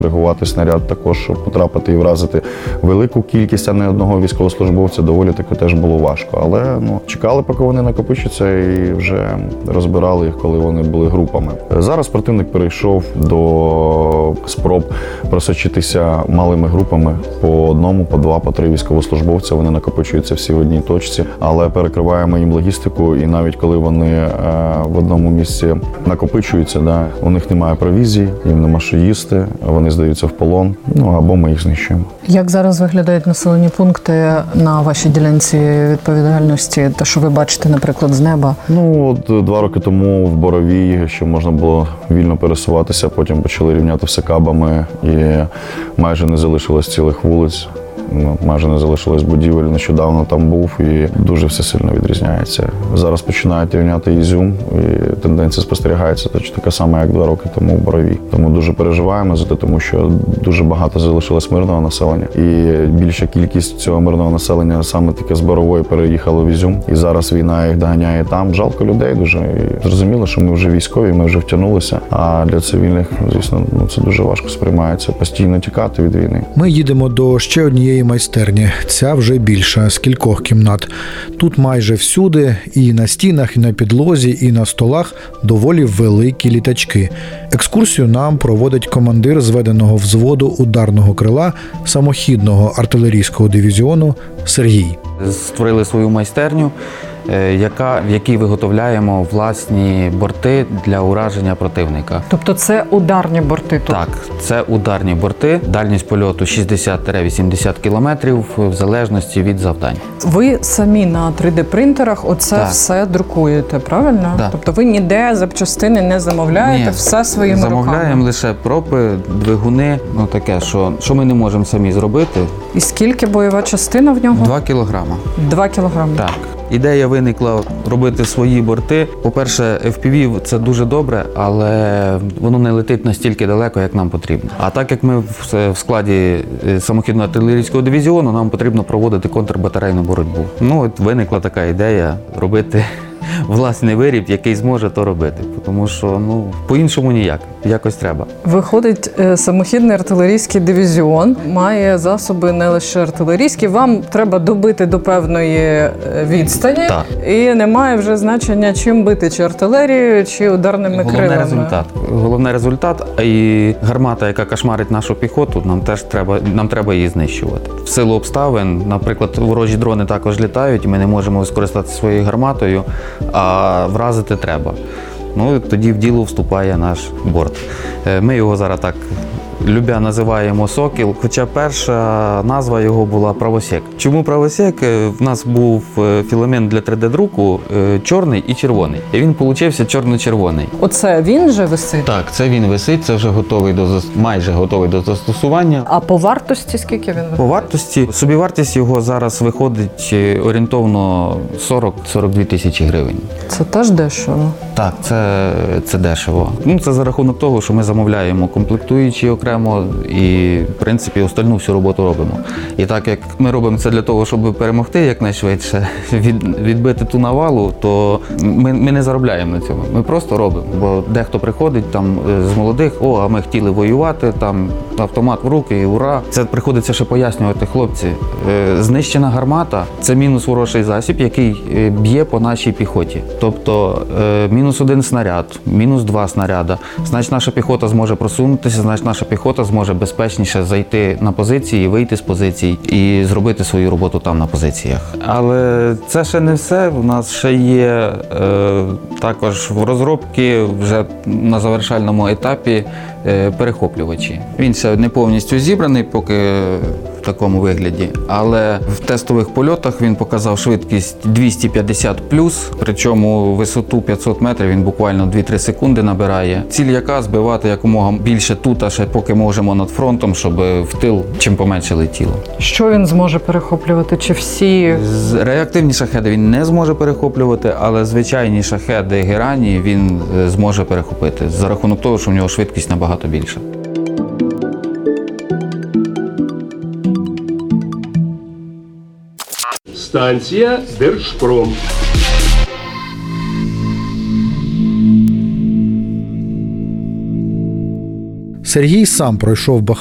Коригувати снаряд також, щоб потрапити і вразити велику кількість, а не одного військовослужбовця, доволі таки теж було важко. Але чекали, поки вони накопичаться, і вже розбирали їх, коли вони були групами. Зараз противник перейшов до спроб просочитися малими групами по одному, по два, по три військовослужбовця. Вони накопичуються всі в одній точці, але перекриваємо їм логістику, і навіть коли вони в одному місці накопичуються, у них немає провізії, їм нема що їсти, вони здаються в полон, або ми їх знищуємо. Як зараз виглядають населені пункти на вашій ділянці відповідальності, те, що ви бачите, наприклад, з неба? 2 роки тому в Боровій, що можна було вільно пересуватися, потім почали рівняти все кабами, і майже не залишилось цілих вулиць. Майже не залишилось будівель, нещодавно там був, і дуже все сильно відрізняється. Зараз починають рівняти Ізюм, і тенденція спостерігається точно така сама, як 2 роки тому в Борові. Тому дуже переживаємо за те, тому що дуже багато залишилось мирного населення. І більша кількість цього мирного населення саме таке з Борової переїхало в Ізюм. І зараз війна їх доганяє там. Жалко людей дуже. І зрозуміло, що ми вже військові, ми вже втягнулися. А для цивільних, звісно, це дуже важко сприймається. Постійно тікати від війни. Ми їдемо до ще однієї майстерні. Ця вже більша, з кількох кімнат. Тут майже всюди, і на стінах, і на підлозі, і на столах доволі великі літачки. Екскурсію нам проводить командир зведеного взводу ударного крила самохідного артилерійського дивізіону Сергій. Створили свою майстерню, в якій виготовляємо власні борти для ураження противника. Тобто це ударні борти тут? Так, це ударні борти. Дальність польоту 60-80 кілометрів в залежності від завдань. Ви самі на 3D-принтерах оце все друкуєте, правильно? Так. Тобто ви ніде запчастини не замовляєте, Ні, все своїми руками? Замовляємо лише пропи, двигуни, таке, що ми не можемо самі зробити. І скільки бойова частина в нього? 2 кілограма. 2 кілограми? Так. Ідея виникла робити свої борти. По-перше, FPV – це дуже добре, але воно не летить настільки далеко, як нам потрібно. А так як ми в складі самохідного артилерійського дивізіону, нам потрібно проводити контрбатарейну боротьбу. От виникла така ідея робити власний виріб, який зможе то робити. Тому що, по-іншому ніяк. Якось треба. Виходить, самохідний артилерійський дивізіон має засоби не лише артилерійські. Вам треба добити до певної відстані. Так. І немає вже значення, чим бити, чи артилерією, чи ударними крилами. Головний результат. І гармата, яка кошмарить нашу піхоту, нам треба її знищувати. В силу обставин, наприклад, ворожі дрони також літають, і ми не можемо скористатися своєю гарматою, а вразити треба. Тоді в діло вступає наш борт. Ми його зараз так любя називаємо «Сокіл», хоча перша назва його була «Правосек». Чому «Правосек»? В нас був філамент для 3D-друку чорний і червоний. І він получився чорно-червоний. Оце він же висить? Так, це він висить, це вже майже готовий до застосування. А по вартості скільки він виходить? По вартості, собівартість його зараз виходить орієнтовно 40-42 тисячі гривень. Це теж дешево? Так, це дешево. Це за рахунок того, що ми замовляємо комплектуючі окремо і, в принципі, остальну всю роботу робимо. І так як ми робимо це для того, щоб перемогти якнайшвидше, відбити ту навалу, то ми не заробляємо на цьому. Ми просто робимо. Бо дехто приходить там з молодих, а ми хотіли воювати, там автомат в руки і ура. Це приходиться ще пояснювати, хлопці. Знищена гармата – це мінус ворожий засіб, який б'є по нашій піхоті. Тобто мінус 1 снаряд, мінус 2 снаряда. Значить, наша піхота зможе просунутися, значить, наша піхота зможе безпечніше зайти на позиції, вийти з позицій і зробити свою роботу там на позиціях. Але це ще не все. У нас ще є також в розробці вже на завершальному етапі перехоплювачі. Він ще не повністю зібраний, поки в такому вигляді, але в тестових польотах він показав швидкість 250+, причому висоту 500 метрів він буквально 2-3 секунди набирає. Ціль яка – збивати якомога більше тут, а ще поки можемо над фронтом, щоб в тил чим поменше летіло. Що він зможе перехоплювати? Чи всі? Реактивні шахеди він не зможе перехоплювати, але звичайні шахеди Герані він зможе перехопити за рахунок того, що в нього швидкість набагато більша. Станція Держпром. Сергій сам пройшов